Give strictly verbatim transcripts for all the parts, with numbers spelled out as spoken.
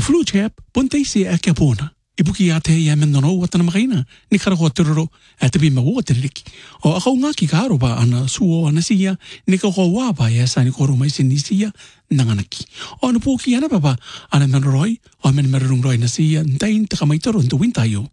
flu jab puntay si akapona. Ibuki ate yamen no watan makina ni karako tururo at bi mawotiriki. O ako nga kikaro ba ana suo ana siya ni ko wa ba ya sa ni ko rumay sinisiya nanganaki. O no po kiana ba ba ana nanroy o men merung roy na siya ntain ta kamay turon tuwin tayo.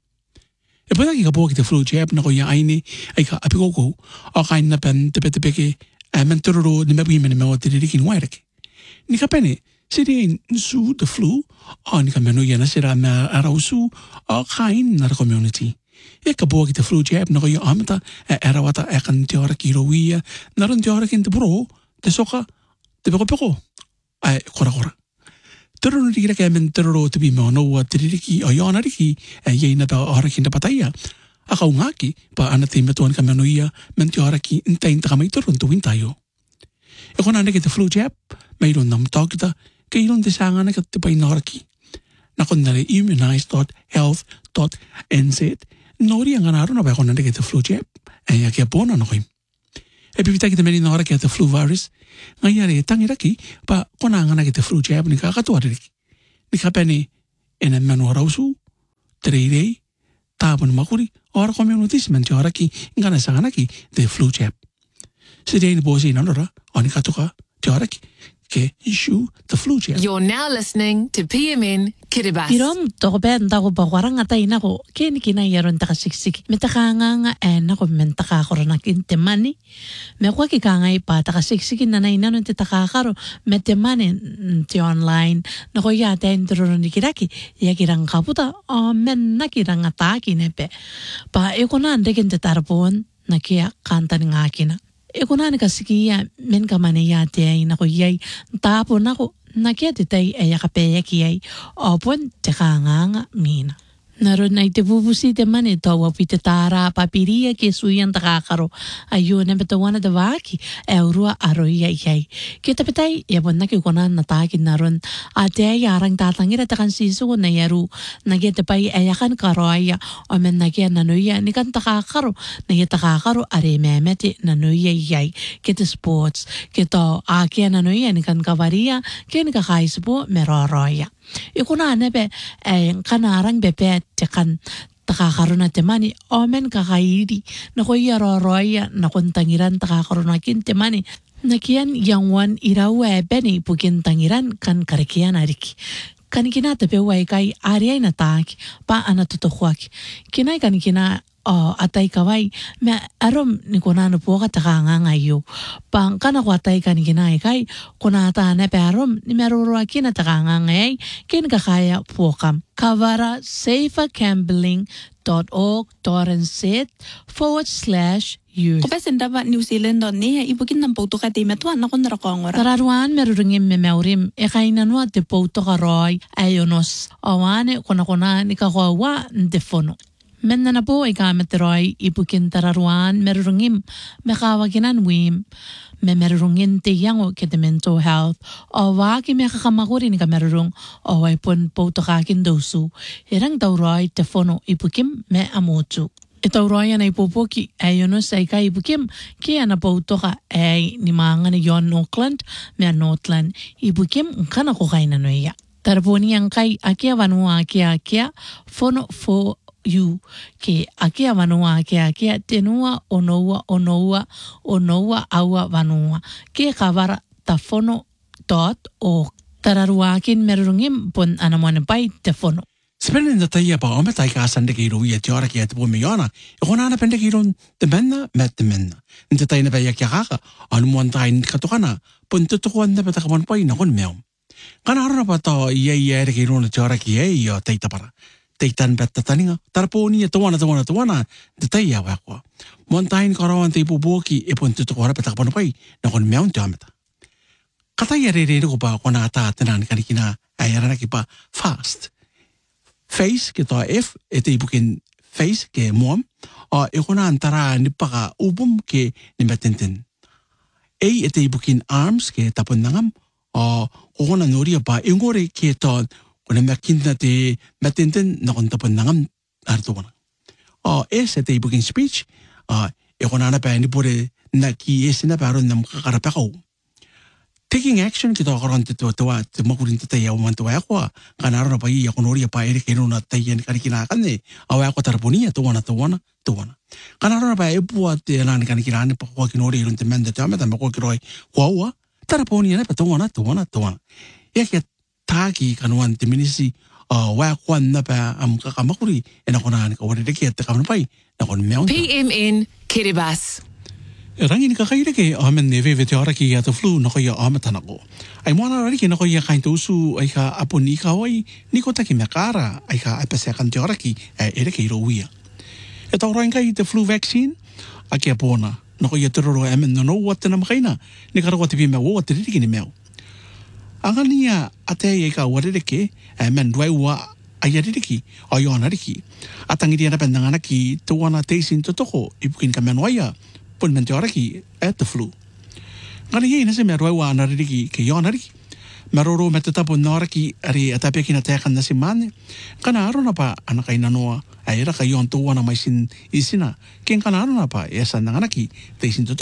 E pwede ki kabuha kita flu jab na ko ya ay ni ay ka apiko ko o kain na pen tepe tepe ke amen tururo ni mabi men mawotiriki nwairaki. Ni kapene Sidi nsu the flu o ni kameno yana sira me arausu o kain na community. E kabuha kita flu jab na ko yung amata e erawata e kan teora kirowiya na ron teora kin te bro te soka te peko peko ay kora kora. Tero no dikira kaya men tero te bi mo no wa tiriki o yana riki e yei na ta ora kin te pataya. Akaw ngaki pa anate metuan kameno iya men teora ki intain ta kamay tero ntuwin tayo. E kung kita flu jab mayroon nam tawag kita kailan desangan na katipay norki. Nakon na immunize dot health dot n z. Nori ang anaro na ba kung nandiyan kita flu jab? Ay kaya po na nakoy. E pipita kita meni nora kita flu virus. Ngayari tangiraki pa kung nga na kita flu jab ni kakatuwa rin. Ni kapani ina manuaraw su, three day, tapon makuri, or communities man tiyoraki nga nasanganaki the flu jab. Si day ni bosi na nora, o ni katuka, tiyoraki. Issue the flu jab. You're now listening to P M N Kiribati. Irom to ko ben ta ko ba warang atay na ko ken kina yaron ta kasiksik mitaka nga nga en ako men taka ko na kinte mani me ko ki ka nga ipa ta kasiksik na nay nanon ti taka karo mete mani ti online na ko ya ta intro ni kiraki ya kirang kaputa o men na kirang ataki nepe pa e ko na ande ken tarpon na kia kanta nga kina. E kunani kasikia men kamane ya te ai na ko yai tapo na ko na kia te tai e yakape ki ai opon te kanganga mina. Naron ay te bubusi te mani to wapite tara papiria ke suyan takakaro ayo na beto wana de waki e urua aroya yai. Kita petai ya bon na ki konan na takin naron ate ay arang tatangira takan sisu na yaru na kita pai e yakan karoya o men na kia nanuya ni kan takakaro na kita takakaro are memeti nanuya yai. Kita sports kita akia nanuya ni kan kavaria ken ka kaisbo meroroya. Ikuna nebe eh kanarang bebe tekan takakaroon na temani omen kakairi na ko yaroroya na kontangiran takakaroon na kintemani nakian yangwan irawe beni pukin tangiran kan karikian ariki kan kinata pe wai kai ariay na taki pa anatutukwaki kinay kan kina o atay kawai me arom ni kunano po ka takanga ngayo pang kana ko atay kan kinay kai kunata na pe arom ni merurua kina takanga ngay kin kakaya po kam kavara safeacambling dot org dot n z forward slash youth. Ko pesen dapat New Zealand on ni ibu kin nampo to ka te metuan na kon rakongora. Tararuan merurungim me meurim e kainan wa te po to ka roy ayonos awane kona kona ni ka wa ndefono. Menna na po ay kameteroy ipukin tararuan merurungim mekawaginan wim me merurungin te yango kete mental health o waki me kakamakurin ka merurung o ay pun po to kakin dosu irang tauroy tefono ipukim me amotu. Ito royan ay pupuki ay yun sa ika ibukim kaya na po to ka ay ni mga ni yon Auckland me Northland ibukim ka na ko kay nanoya. Tarpuni ang kay akia vanua akia akia fono fo you ke akia vanua akia akia tenua onoua onoua onoua aua vanua ke kavara tafono dot org tararuakin merungim pon anamuan pai tafono. Spelen da taya pa ome tai ka sande ki ruya tiara ki at po miona. E kona na pende ki ron te menna met te menna. Inte tai na ba yak yaka anu muan tai katukana pon tutukuan na bata kamon pai na kon meom. Kana hara pa to ye ye ki ron tiara ki ye yo tai tapara. Teitan betta taninga tarponi e towana towana towana te taya wa ko. Muan tai karawan te pubuki e pon tutukora bata kamon pai na kon meom te ameta. Kata ye re re ko pa kona ta tenan kanikina ayara ki pa fast. Face kita F ito ibukin face ke mom o ikuna antara nipaka ubum ke nimetenten. A ito ibukin arms ke tapon nangam o kukuna nuri pa ingore ke to kuna makinta te metenten na kun tapon nangam artuwana. O S ito ibukin speech o ikuna na pa nipure na ki S na paron na makakarapakaw. T taking action kita karon te to to te makurin te ya man to ako kana ro pa iya kono ria pa ere keno na te yen kani kina kan ne awa ko tarponia to wana to wana to wana kana ro pa e pu te na kani kina ne pa ko kino ri runte mende te ama ta ko kiroi ko wa tarponia ne pa to wana to wana to wana ya ke taki kanuan te minisi wa ko na pa am ka makuri ena kona ne ko ri ke te ka pai na kon meon P M N Kiribati. Rangi ni kakaira ke amen neve vete ora ki ya te flu no ko ya amatana ko. Ai moana rari ki no ko ya kain tusu ai ka aponi ka oi ni ko taki me kara ai ka apese kan te ora ki e ere ke ro wia. E tau rangi kai te flu vaccine a ke apona no ko ya te roro amen no no wat na makaina ni ka ro te bi me wo te riki ni meo. Angania ate ye ka ware ke amen dwai wa ai riki o yo na riki. Atangi dia na pendanga ki to wana teisin to toko ipukin ka menwaya. Pun mentoraki at the flu. Ngani ye nase me roi wa na riki ke yo na riki. Maroro me tatapo noraki ari atape kina tekan na si mane. Kana aro na pa anakai na noa ay ra kayon to wana may sin isina. Ken kana aro na pa esa nanganaki te sin to